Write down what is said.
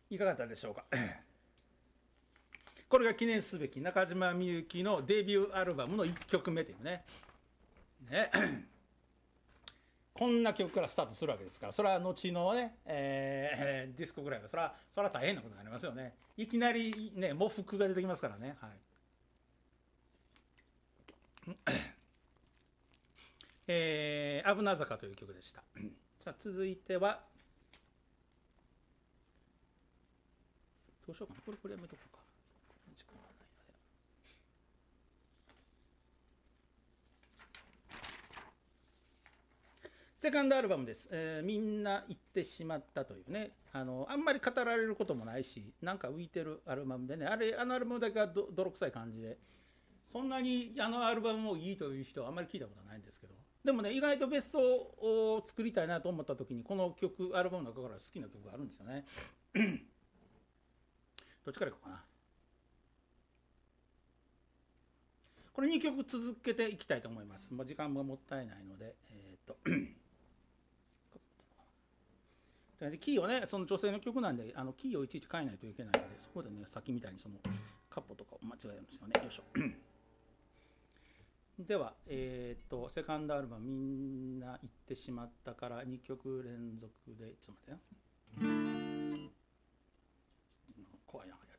いかがだったでしょうか。これが記念すべき中島みゆきのデビューアルバムの1曲目というね。こんな曲からスタートするわけですから、それは後のね、ディスコぐらいはそれは大変なことになりますよね。いきなりね、喪服が出てきますからね。はい。危な坂という曲でした。さあ続いては、どうしようかな、これやめとこうか。時間がないので。セカンドアルバムです。みんな言ってしまったというね、あんまり語られることもないし、なんか浮いてるアルバムでね、あのアルバムだけが泥臭い感じで、そんなにあのアルバムもいいという人はあんまり聞いたことはないんですけど、でもね、意外とベストを作りたいなと思った時に、この曲、アルバムの中から好きな曲があるんですよね。どっちからいこうかな。これ2曲続けていきたいと思います。もう時間がもったいないので、でキーをね、その女性の曲なんで、キーをいちいち変えないといけないので、そこでね、さっきみたいにそのカッポとかを間違えるんですよね。よいしょ。では、セカンドアルバム、みんな言ってしまったから2曲連続で、ちょっと待ってよ。怖いな。